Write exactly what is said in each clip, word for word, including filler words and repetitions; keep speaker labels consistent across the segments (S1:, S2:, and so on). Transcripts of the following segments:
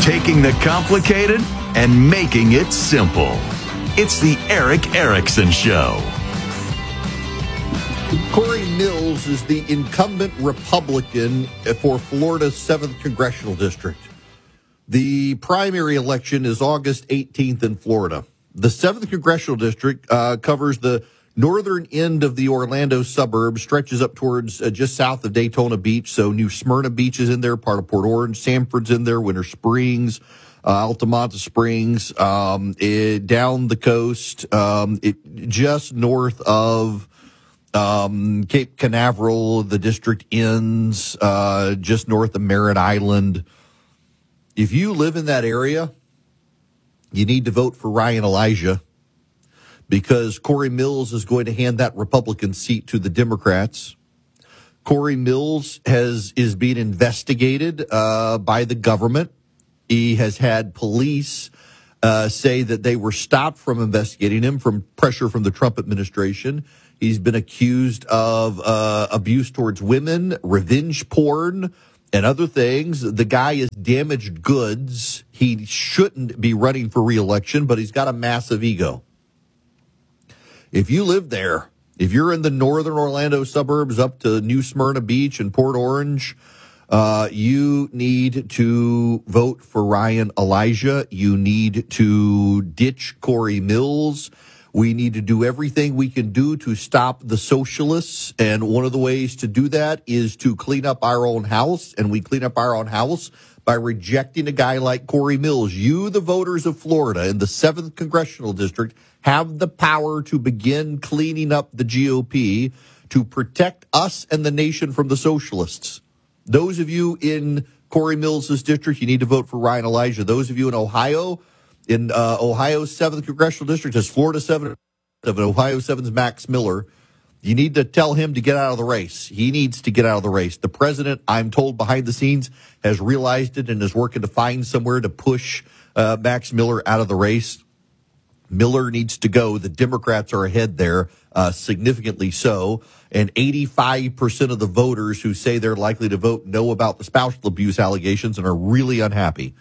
S1: taking the complicated and making it simple. It's the Erick Erickson Show.
S2: Corey Mills is the incumbent Republican for Florida's seventh Congressional District. The primary election is August eighteenth in Florida. The seventh Congressional District uh, covers the northern end of the Orlando suburbs, stretches up towards uh, just south of Daytona Beach. So New Smyrna Beach is in there, part of Port Orange. Sanford's in there, Winter Springs, uh, Altamonte Springs, um, it, down the coast, um, it, just north of um, Cape Canaveral. The district ends uh, just north of Merritt Island. If you live in that area, you need to vote for Ryan Elijah, because Corey Mills is going to hand that Republican seat to the Democrats. Corey Mills has is being investigated uh, by the government. He has had police uh, say that they were stopped from investigating him from pressure from the Trump administration. He's been accused of uh, abuse towards women, revenge porn, and other things. The guy is damaged goods. He shouldn't be running for re-election, but he's got a massive ego. If you live there, if you're in the northern Orlando suburbs up to New Smyrna Beach and Port Orange, uh, you need to vote for Ryan Elijah. You need to ditch Corey Mills. We need to do everything we can do to stop the socialists. And one of the ways to do that is to clean up our own house. And we clean up our own house by rejecting a guy like Corey Mills. You, the voters of Florida in the seventh Congressional District, have the power to begin cleaning up the G O P to protect us and the nation from the socialists. Those of you in Corey Mills' district, you need to vote for Ryan Elijah. Those of you in Ohio, in uh, Ohio's seventh Congressional District, as Florida seven, Ohio seven's Max Miller, you need to tell him to get out of the race. He needs to get out of the race. The president, I'm told behind the scenes, has realized it and is working to find somewhere to push uh, Max Miller out of the race. Miller needs to go. The Democrats are ahead there, uh, significantly so. And eighty-five percent of the voters who say they're likely to vote know about the spousal abuse allegations and are really unhappy.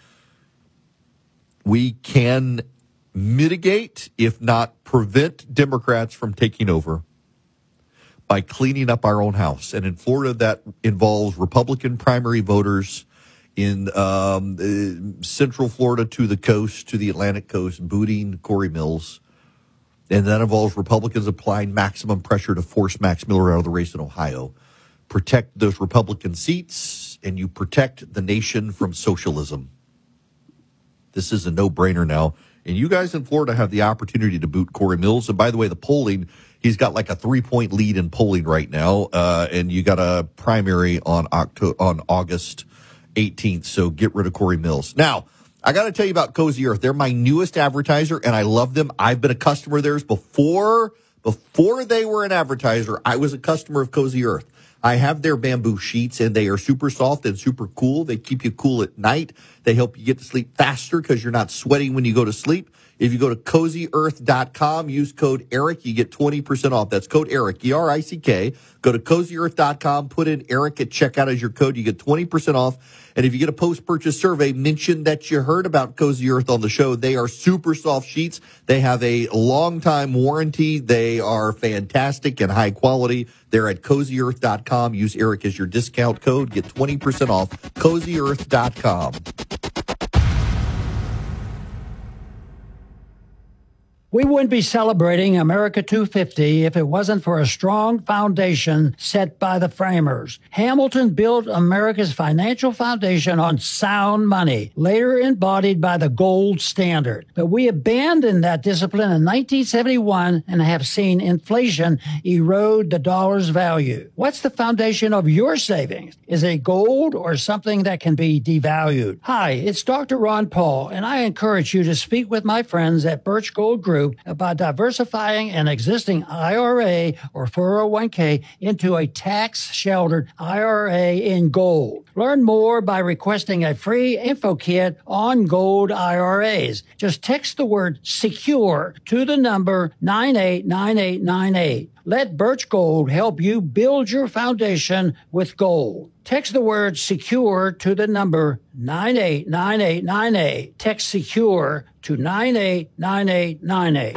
S2: We can mitigate, if not prevent, Democrats from taking over by cleaning up our own house. And in Florida, that involves Republican primary voters in um, uh, Central Florida to the coast, to the Atlantic coast, booting Corey Mills. And that involves Republicans applying maximum pressure to force Max Miller out of the race in Ohio. Protect those Republican seats, and you protect the nation from socialism. This is a no-brainer now. And you guys in Florida have the opportunity to boot Corey Mills. And by the way, the polling, he's got like a three-point lead in polling right now. Uh, and you got a primary on October, on August eighteenth. So get rid of Corey Mills. Now, I got to tell you about Cozy Earth. They're my newest advertiser, and I love them. I've been a customer of theirs before. Before they were an advertiser, I was a customer of Cozy Earth. I have their bamboo sheets, and they are super soft and super cool. They keep you cool at night. They help you get to sleep faster because you're not sweating when you go to sleep. If you go to cozy earth dot com, use code ERICK, you get twenty percent off. That's code ERICK, E R I C K. Go to cozy earth dot com, put in ERICK at checkout as your code. You get twenty percent off. And if you get a post-purchase survey, mention that you heard about Cozy Earth on the show. They are super soft sheets. They have a long-time warranty. They are fantastic and high quality. They're at cozy earth dot com. Use ERICK as your discount code. Get twenty percent off. cozy earth dot com.
S3: We wouldn't be celebrating America two fifty if it wasn't for a strong foundation set by the framers. Hamilton built America's financial foundation on sound money, later embodied by the gold standard. But we abandoned that discipline in nineteen seventy-one and have seen inflation erode the dollar's value. What's the foundation of your savings? Is it gold or something that can be devalued? Hi, it's Doctor Ron Paul, and I encourage you to speak with my friends at Birch Gold Group about diversifying an existing I R A or four oh one k into a tax-sheltered I R A in gold. Learn more by requesting a free info kit on gold I R As. Just text the word SECURE to the number nine eight nine eight nine eight. Let Birch Gold help you build your foundation with gold. Text the word secure to the number nine eight nine eight nine eight. Text secure to nine eight nine eight nine eight.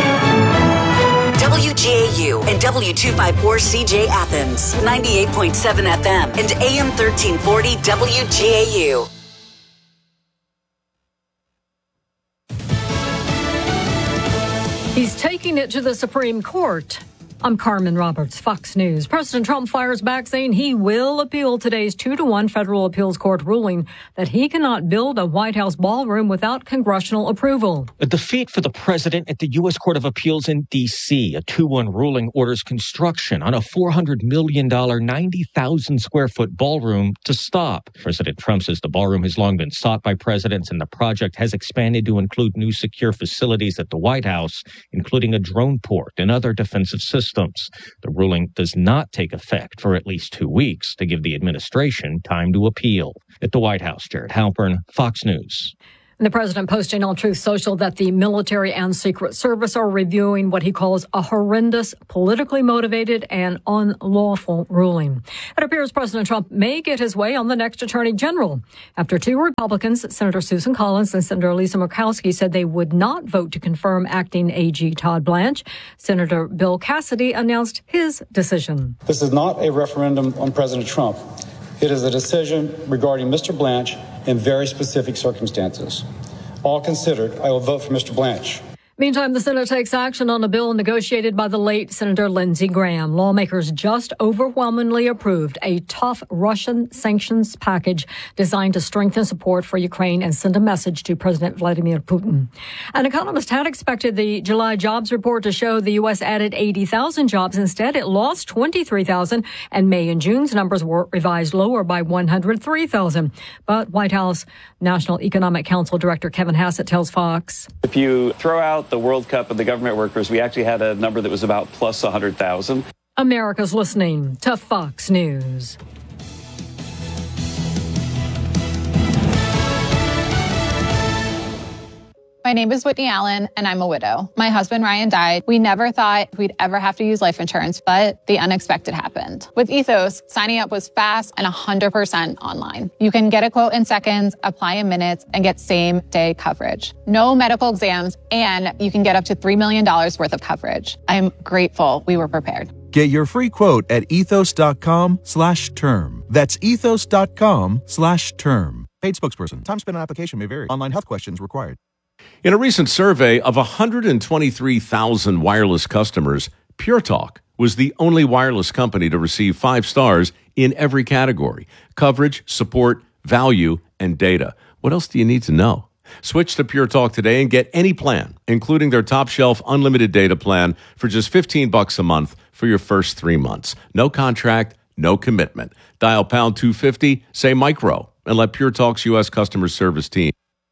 S4: W G A U and W two fifty-four C J Athens, ninety-eight point seven F M and A M thirteen forty W G A U.
S5: He's taking it to the Supreme Court. I'm Carmen Roberts, Fox News. President Trump fires back saying he will appeal today's two to one federal appeals court ruling that he cannot build a White House ballroom without congressional approval.
S6: A defeat for the president at the U S Court of Appeals in D C. A two one ruling orders construction on a four hundred million dollars, ninety thousand square foot ballroom to stop. President Trump says the ballroom has long been sought by presidents, and the project has expanded to include new secure facilities at the White House, including a drone port and other defensive systems. The ruling does not take effect for at least two weeks to give the administration time to appeal. At the White House, Jared Halpern, Fox News.
S5: The president posting on Truth Social that the military and Secret Service are reviewing what he calls a horrendous, politically motivated and unlawful ruling. It appears President Trump may get his way on the next attorney general after two Republicans, Senator Susan Collins and Senator Lisa Murkowski, said they would not vote to confirm acting A G Todd Blanche. Senator Bill Cassidy announced his decision.
S7: This is not a referendum on President Trump. It is a decision regarding Mister Blanche in very specific circumstances. All considered, I will vote for Mister Blanche.
S5: Meantime, the Senate takes action on a bill negotiated by the late Senator Lindsey Graham. Lawmakers just overwhelmingly approved a tough Russian sanctions package designed to strengthen support for Ukraine and send a message to President Vladimir Putin. An economist had expected the July jobs report to show the U S added eighty thousand jobs. Instead, it lost twenty-three thousand, and May and June's numbers were revised lower by one hundred three thousand. But White House National Economic Council Director Kevin Hassett tells Fox,
S8: if you throw out the World Cup and the government workers, we actually had a number that was about plus one hundred thousand.
S5: America's listening to Fox News.
S9: My name is Whitney Allen, and I'm a widow. My husband, Ryan, died. We never thought we'd ever have to use life insurance, but the unexpected happened. With Ethos, signing up was fast and one hundred percent online. You can get a quote in seconds, apply in minutes, and get same-day coverage. No medical exams, and you can get up to three million dollars worth of coverage. I'm grateful we were prepared.
S10: Get your free quote at ethos.com slash term. That's ethos.com slash term. Paid spokesperson. Time spent on application may vary. Online health questions required.
S11: In a recent survey of one hundred twenty-three thousand wireless customers, Pure Talk was the only wireless company to receive five stars in every category: coverage, support, value, and data. What else do you need to know? Switch to Pure Talk today and get any plan, including their top shelf unlimited data plan, for just fifteen bucks a month for your first three months. No contract, no commitment. Dial pound two fifty, say micro, and let Pure Talk's U S customer service team.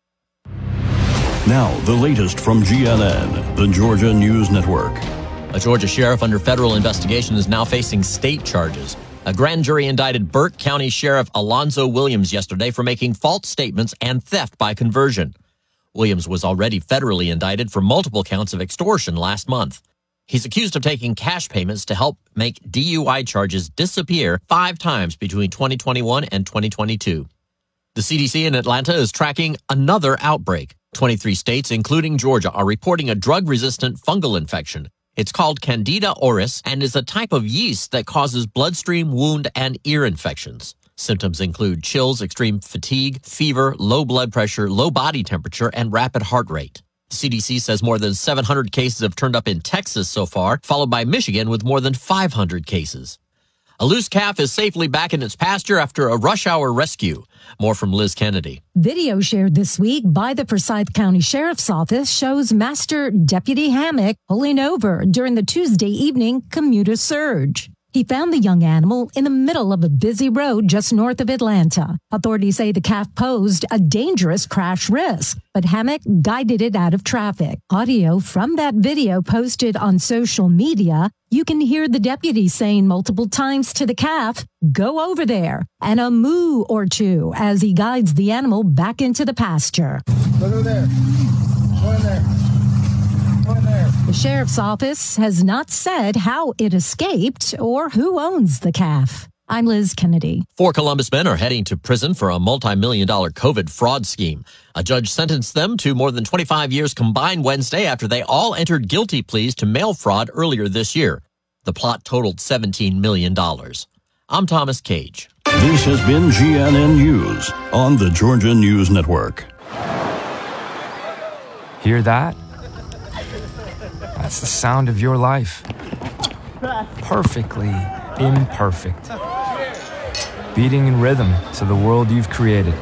S12: Now, the latest from G N N, the Georgia News Network.
S13: A Georgia sheriff under federal investigation is now facing state charges. A grand jury indicted Burke County Sheriff Alonzo Williams yesterday for making false statements and theft by conversion. Williams was already federally indicted for multiple counts of extortion last month. He's accused of taking cash payments to help make D U I charges disappear five times between twenty twenty-one and twenty twenty-two. The C D C in Atlanta is tracking another outbreak. twenty-three states, including Georgia, are reporting a drug-resistant fungal infection. It's called Candida auris and is a type of yeast that causes bloodstream, wound, and ear infections. Symptoms include chills, extreme fatigue, fever, low blood pressure, low body temperature, and rapid heart rate. The C D C says more than seven hundred cases have turned up in Texas so far, followed by Michigan with more than five hundred cases. A loose calf is safely back in its pasture after a rush hour rescue. More from Liz Kennedy.
S14: Video shared this week by the Forsyth County Sheriff's Office shows Master Deputy Hammock pulling over during the Tuesday evening commuter surge. He found the young animal in the middle of a busy road just north of Atlanta. Authorities say the calf posed a dangerous crash risk, but Hammock guided it out of traffic. Audio from that video posted on social media, you can hear the deputy saying multiple times to the calf, "Go over there," and a moo or two as he guides the animal back into the pasture.
S15: Go over there. Go in there.
S14: The sheriff's office has not said how it escaped or who owns the calf. I'm Liz Kennedy.
S13: Four Columbus men are heading to prison for a multi-million dollar COVID fraud scheme. A judge sentenced them to more than twenty-five years combined Wednesday after they all entered guilty pleas to mail fraud earlier this year. The plot totaled seventeen million dollars. I'm Thomas Cage.
S12: This has been G N N News on the Georgia News Network.
S16: Hear that? That's the sound of your life. Perfectly imperfect. Beating in rhythm to the world you've created.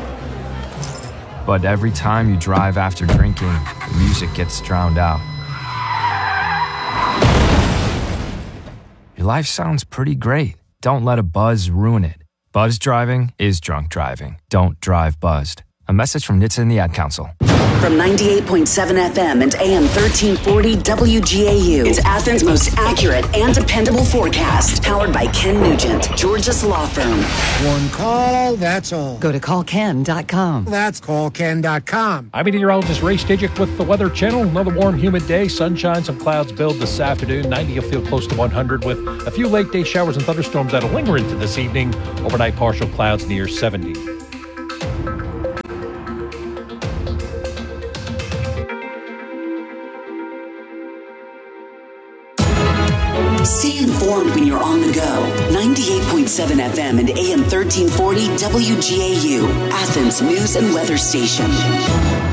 S16: But every time you drive after drinking, the music gets drowned out. Your life sounds pretty great. Don't let a buzz ruin it. Buzz driving is drunk driving. Don't drive buzzed. A message from N H T S A and the Ad Council.
S4: From ninety-eight point seven F M and A M thirteen forty W G A U, it's Athens' most accurate and dependable forecast. Powered by Ken Nugent, Georgia's law firm.
S15: One call, that's all.
S17: Go to call ken dot com.
S15: That's call ken dot com.
S18: I'm meteorologist Ray Stajic with the Weather Channel. Another warm, humid day. Sunshine, some clouds build this afternoon. ninety will feel close to one hundred with a few late day showers and thunderstorms that'll linger into this evening. Overnight partial clouds near seventy.
S4: Stay informed when you're on the go. ninety-eight point seven F M and A M thirteen forty W G A U, Athens News and Weather Station.